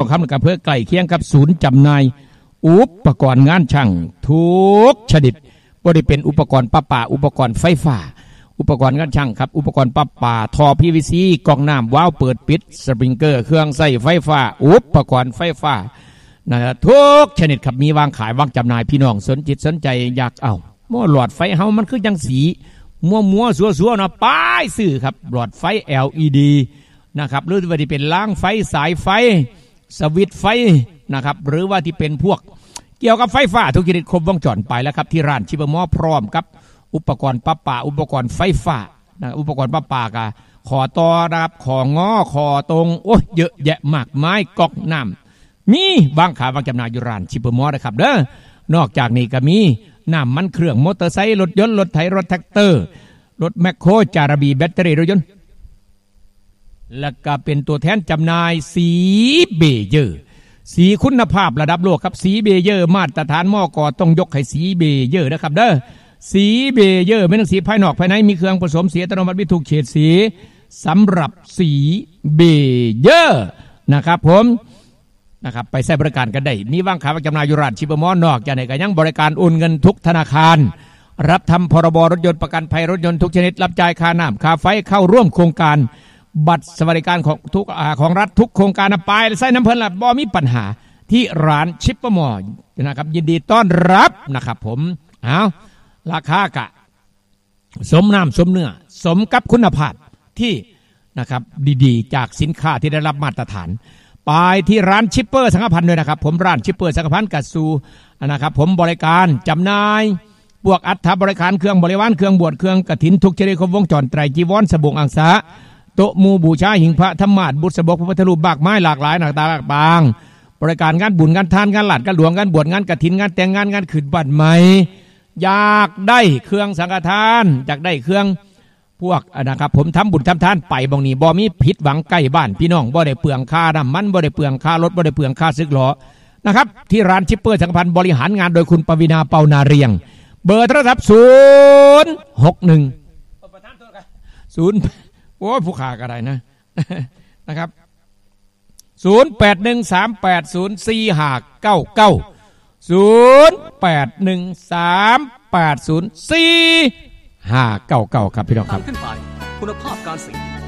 คำกับเพื่อไก่เคียงกับศูนย์จำหน่ายอุปกรณ์งานช่างทุกชนิดบ่ได้เป็นอุปกรณ์ประปาอุปกรณ์ไฟฟ้าอุปกรณ์งานช่างครับอุปกรณ์ประปาท่อ PVC กรองน้ำวาล์วเปิดปิดสปริงเกอร์เครื่องใช้ไฟฟ้าอุปกรณ์ไฟฟ้านะครับทุกชนิดครับมีวางขายวางจำหน่ายพี่น้องสนจิตสนใจอยากเอาหม้อหลอดไฟเฮามันคือจังสีมัวซัวๆนะป้ายซื้อครับหลอดไฟ LED นะครับหรือว่าที่เป็นล้างไฟสายไฟสวิตช์ไฟนะครับหรือว่าที่เป็นพวกเกี่ยวกับไฟฟ้าทุกชนิดครบวงจรไปแล้วครับที่ร้านชิบะมอพร้อมกับอุปกรณ์ประปาอุปกรณ์ไฟฟ้านะอุปกรณ์ประปากะขอต่อนะครับของอขอตรงโอ้ยเยอะแยะมากมายก๊อกน้ำมีวางขายวางจำหน่ายอยู่ร้านชิบะมอนะครับเด้อนอกจากนี้ก็มีน้ำมันเครื่องมอเตอร์ไซค์รถยนต์รถไถรถแท็กเตอร์รถแมคโครจาระบีแบตเตอรี่รถยนต์และก็เป็นตัวแทนจำหน่ายสีเบเยอร์สีคุณภาพระดับโลกครับสีเบเยอร์มาตรฐานมก.ต้องยกให้สีเบเยอร์นะครับเด้อสีเบเยอร์ไม่ต้องสีภายนอกภายในมีเครื่องผสมสีอัตโนมัติวิถูกเฉดสีสำหรับสีเบเยอร์นะครับผมนะครับไปใช้บริการกันได้มีวางขายจำหน่ายอยู่ร้านชิบะมอนอกจากนี้ก็ยังบริการโอนเงินทุกธนาคารรับทำพรบรถยนต์ประกันภัยรถยนต์ทุกชนิดรับจ่ายค่าน้ำค่าไฟเข้าร่วมโครงการบัตรสวัสดิการของทุกของรัฐทุกโครงการไปใส่น้ำเพลินละบ่มีปัญหาที่ร้านชิปมอนะครับยินดีต้อนรับนะครับผมเอาราคากะสมน้ำสมเนื้อสมกับคุณภาพที่นะครับดีๆจากสินค้าที่ได้รับมาตรฐานไปที่ร้านชิปเปอร์สังฆพันธ์ด้วยนะครับผมร้านชิปเปอร์สังฆพันธ์กัดซูนะครับผมบริการจำหน่ายพวกอัฐบริการเครื่องบริวารเครื่องบวชเครื่องกฐินทุกชนิดครบวงจรไตรจีวรสบงอังสาโตมูบูชาหิงพระธรรมาสบุษบกพระพุทธรูปบากไม้หลากหลายหนักตาบางบริการงานบุญงานทานงานหลัดงานหลวงงานบวชงานกฐินงานแต่งงานงานขืนบัตรใหม่อยากได้เครื่องสังฆทานอยากได้เครื่องพวกนะครับผมทำบุญทำทานไปบางนี้บ่มีผิดหวังใกล้บ้านพี่น้องบ่ได้เปลืองค่าน้ำมันบ่ได้เปลืองค่ารถบ่ได้เปลืองค่าซึกหลอนะครับที่ร้านชิปเปอร์สังฆพันธ์บริหารงานโดยคุณปวีณาเปานาเรียงเบอร์โทรศัพท์061โอ้ผู้ขาก็ได้นะครับ0813804599 0813804599ครับพี่น้องครับขึ้นไปคุณภาพการสี